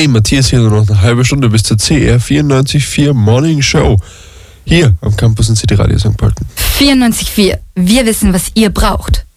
Hey, Matthias hier, nur noch eine halbe Stunde bis zur CR 94.4 Morning Show. Hier am Campus in City Radio St. Pölten. 94.4. Wir wissen, was ihr braucht.